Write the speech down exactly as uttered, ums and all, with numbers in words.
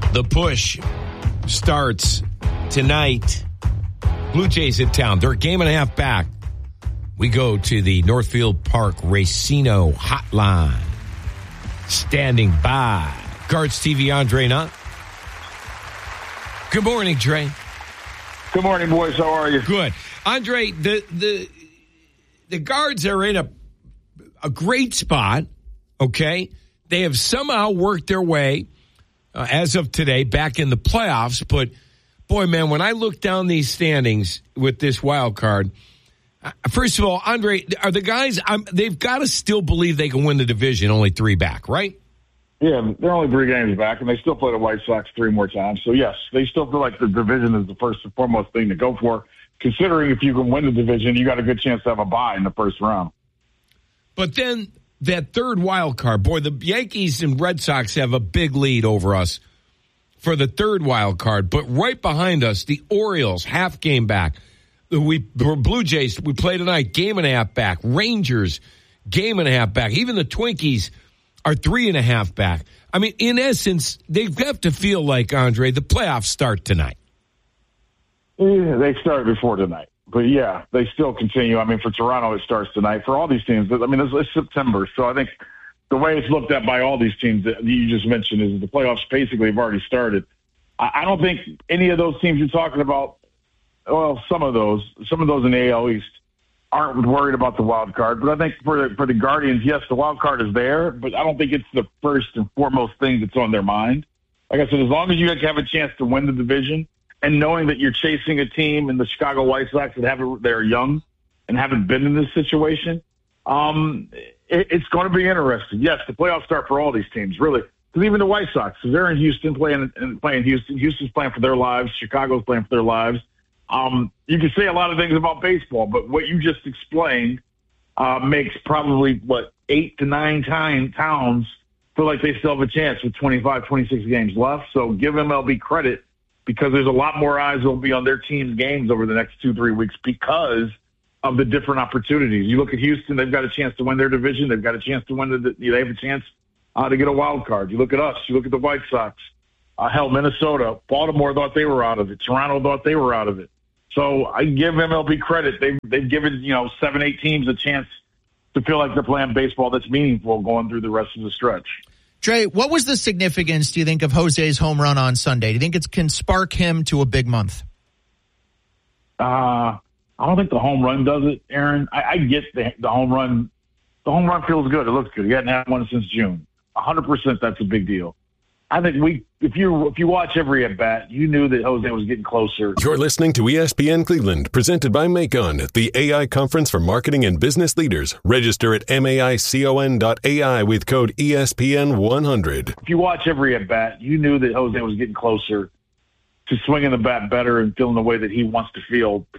The push starts tonight. Blue Jays in town. They're a game and a half back. We go to the Northfield Park Racino hotline. Standing by. Guards T V, Andre Knott. Good morning, Dre. Good morning, boys. How are you? Good. Andre, the the the Guards are in a a great spot, okay? They have somehow worked their way, uh, as of today, back in the playoffs. But, boy, man, when I look down these standings with this wild card, uh, first of all, Andre, are the guys, um, they've got to still believe they can win the division, only three back, right? Yeah, they're only three games back, and they still play the White Sox three more times. So, yes, they still feel like the division is the first and foremost thing to go for, considering if you can win the division, you got a good chance to have a bye in the first round. But then that third wild card, boy, the Yankees and Red Sox have a big lead over us for the third wild card. But right behind us, the Orioles, half game back. We Blue Jays, we play tonight, game and a half back. Rangers, game and a half back. Even the Twinkies are three and a half back. I mean, in essence, they have to feel like, Andre, the playoffs start tonight. Yeah, they started before tonight. But, yeah, they still continue. I mean, for Toronto, it starts tonight. For all these teams, I mean, it's, it's September. So I think the way it's looked at by all these teams that you just mentioned is the playoffs basically have already started. I, I don't think any of those teams you're talking about, well, some of those, some of those in the A L East aren't worried about the wild card. But I think for the, for the Guardians, yes, the wild card is there, but I don't think it's the first and foremost thing that's on their mind. Like I said, as long as you have a chance to win the division, and knowing that you're chasing a team in the Chicago White Sox that haven't, they're young and haven't been in this situation, um, it, it's going to be interesting. Yes, the playoffs start for all these teams, really. Because even the White Sox, because they're in Houston playing and playing Houston. Houston's playing for their lives. Chicago's playing for their lives. Um, you can say a lot of things about baseball, but what you just explained uh, makes probably, what, eight to nine time, towns feel like they still have a chance with twenty-five, twenty-six games left. So give M L B credit, because there's a lot more eyes that will be on their team's games over the next two, three weeks because of the different opportunities. You look at Houston, they've got a chance to win their division. They've got a chance to win the, they have a chance uh, to get a wild card. You look at us, you look at the White Sox, uh, hell, Minnesota, Baltimore thought they were out of it. Toronto thought they were out of it. So I give M L B credit. They've, they've given, you know, seven, eight teams a chance to feel like they're playing baseball that's meaningful going through the rest of the stretch. Dre, what was the significance, do you think, of Jose's home run on Sunday? Do you think it can spark him to a big month? Uh, I don't think the home run does it, Aaron. I, I get the, the home run. The home run feels good. It looks good. He hadn't had one since June. one hundred percent that's a big deal. I think we, if you if you watch every at-bat, you knew that Jose was getting closer. You're listening to E S P N Cleveland, presented by Macon, the A I conference for marketing and business leaders. Register at maicon dot A I with code E S P N one hundred. If you watch every at-bat, you knew that Jose was getting closer to swinging the bat better and feeling the way that he wants to feel